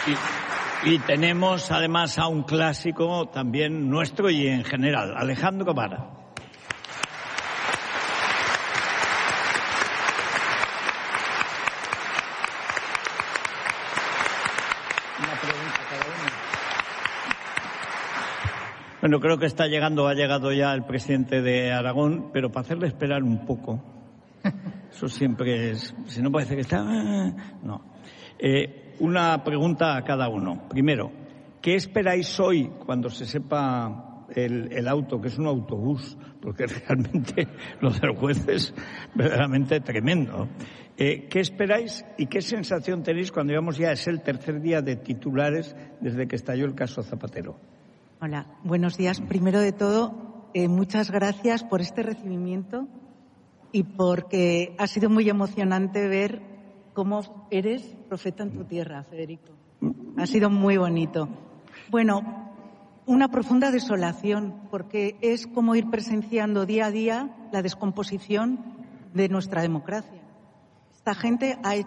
Y tenemos además a un clásico también nuestro y en general, Alejandro Vara. Una pregunta cada uno. Bueno, creo que ha llegado ya el presidente de Aragón, pero para hacerle esperar un poco, eso siempre es, si no parece que está, no. Una pregunta a cada uno. Primero, ¿qué esperáis hoy cuando se sepa el auto, que es un autobús? Porque realmente lo del juez es verdaderamente tremendo. ¿Qué esperáis y qué sensación tenéis cuando digamos ya es el tercer día de titulares desde que estalló el caso Zapatero? Hola, buenos días. Primero de todo, muchas gracias por este recibimiento y porque ha sido muy emocionante ver cómo eres profeta en tu tierra, Federico. Ha sido muy bonito. Bueno, una profunda desolación, porque es como ir presenciando día a día la descomposición de nuestra democracia. Esta gente ha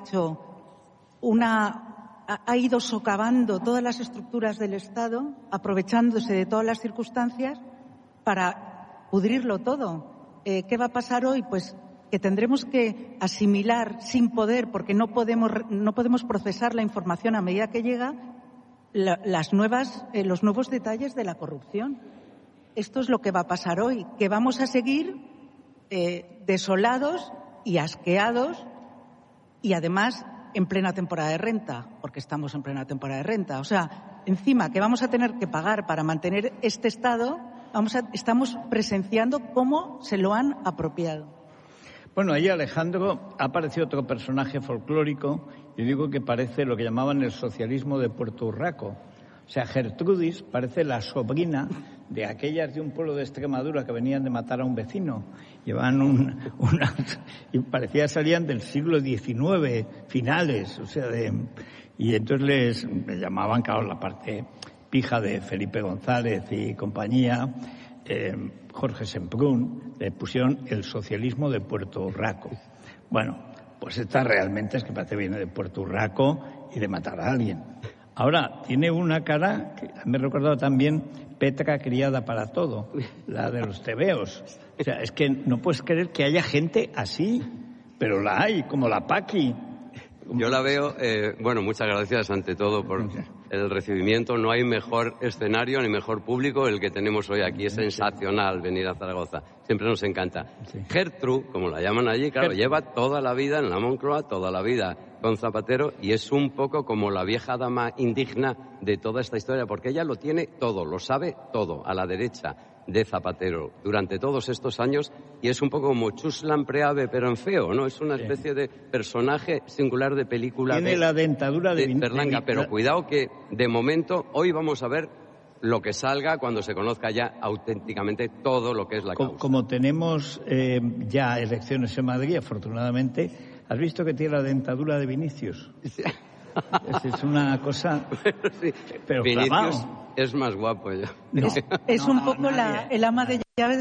ido socavando todas las estructuras del Estado, aprovechándose de todas las circunstancias para pudrirlo todo. ¿Qué va a pasar hoy? Pues que tendremos que asimilar sin poder, porque no podemos procesar la información a medida que llega, los nuevos detalles de la corrupción. Esto es lo que va a pasar hoy, que vamos a seguir desolados y asqueados y además en plena temporada de renta, porque estamos en plena temporada de renta. O sea, encima que vamos a tener que pagar para mantener este Estado, estamos presenciando cómo se lo han apropiado. Bueno, ahí Alejandro ha aparecido otro personaje folclórico, y digo que parece lo que llamaban el socialismo de Puerto Urraco. O sea, Gertrudis parece la sobrina de aquellas de un pueblo de Extremadura que venían de matar a un vecino. Llevaban y parecía que salían del siglo XIX, finales, o sea, y entonces les llamaban, claro, la parte pija de Felipe González y compañía, Jorge Semprún, le pusieron el socialismo de Puerto Urraco. Bueno, pues esta realmente es que parece que viene de Puerto Urraco y de matar a alguien. Ahora, tiene una cara que me ha recordado también Petra criada para todo, la de los tebeos. O sea, es que no puedes creer que haya gente así, pero la hay, como la Paqui. Yo la veo, bueno, muchas gracias ante todo por el recibimiento. No hay mejor escenario ni mejor público el que tenemos hoy aquí. Es sensacional venir a Zaragoza. Siempre nos encanta. Sí. Gertrude, como la llaman allí, claro, lleva toda la vida en la Moncloa, toda la vida con Zapatero, y es un poco como la vieja dama indigna de toda esta historia, porque ella lo tiene todo, lo sabe todo, a la derecha de Zapatero durante todos estos años, y es un poco como Chuslan Preave, pero en feo, ¿no? Es una especie de personaje singular de película. Tiene la dentadura de Berlanga, pero cuidado que de momento hoy vamos a ver lo que salga cuando se conozca ya auténticamente todo lo que es la causa. Como tenemos ya elecciones en Madrid, afortunadamente, ¿has visto que tiene la dentadura de Vinicius? Sí. Es una cosa... Sí. Pero Vinicius clavado. Es más guapo ya. No, es un poco el ama de llaves.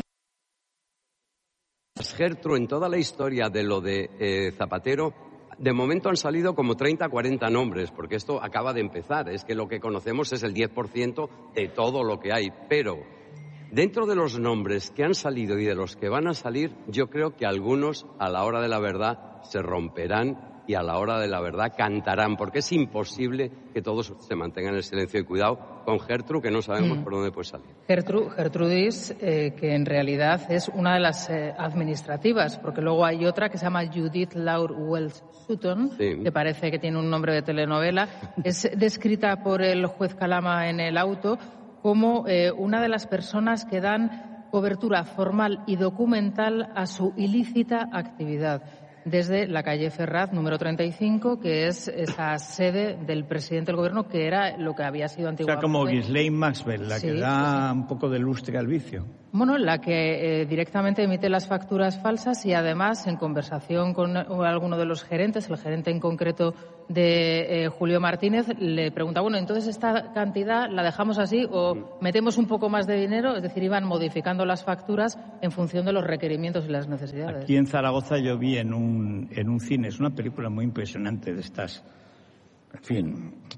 Gertrude, en toda la historia de lo de Zapatero, de momento han salido como 30, 40 nombres, porque esto acaba de empezar. Es que lo que conocemos es el 10% de todo lo que hay. Pero dentro de los nombres que han salido y de los que van a salir, yo creo que algunos, a la hora de la verdad, se romperán y a la hora de la verdad cantarán, porque es imposible que todos se mantengan en el silencio. Y cuidado con Gertrude, que no sabemos por dónde puede salir. Gertrudis, que en realidad es una de las administrativas, porque luego hay otra que se llama Judith Laure Wells Sutton, sí, que parece que tiene un nombre de telenovela. Es descrita por el juez Calama en el auto como una de las personas que dan cobertura formal y documental a su ilícita actividad, desde la calle Ferraz, número 35, que es esa sede del presidente del gobierno, que era lo que había sido antiguamente. O sea, como Ghislaine Maxwell, la que da un poco de lustre al vicio. Bueno, la que directamente emite las facturas falsas y además, en conversación con alguno de los gerentes, el gerente en concreto de Julio Martínez, le pregunta, bueno, entonces esta cantidad la dejamos así o metemos un poco más de dinero, es decir, iban modificando las facturas en función de los requerimientos y las necesidades. Aquí en Zaragoza yo vi en un cine, es una película muy impresionante de estas, en fin,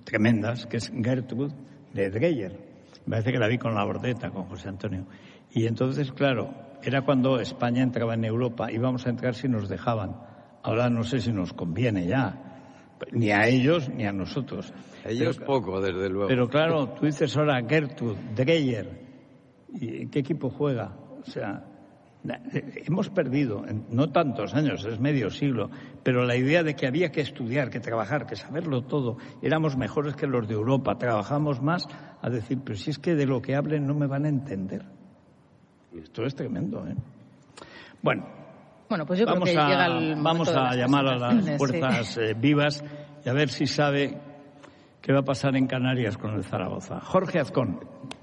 tremendas, que es Gertrud de Dreyer. Me parece que la vi con la Bordeta, con José Antonio. Y entonces, claro, era cuando España entraba en Europa, íbamos a entrar si nos dejaban. Ahora no sé si nos conviene ya, ni a ellos ni a nosotros. A ellos pero, poco, desde luego. Pero claro, tú dices ahora Gertrud, Dreyer, ¿y qué equipo juega? O sea, hemos perdido, no tantos años, es medio siglo, pero la idea de que había que estudiar, que trabajar, que saberlo todo, éramos mejores que los de Europa, trabajamos más, a decir, pero si es que de lo que hablen no me van a entender. Y esto es tremendo, ¿eh? Bueno, pues yo creo que llega el momento vamos a llamar a las fuerzas vivas y a ver si sabe qué va a pasar en Canarias con el Zaragoza. Jorge Azcón.